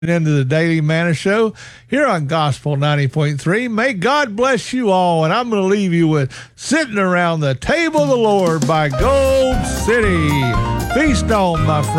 into the Daily Manna Show here on Gospel 90.3. May God bless you all, and I'm going to leave you with Sitting Around the Table of the Lord by Gold City. Feast on, my friend.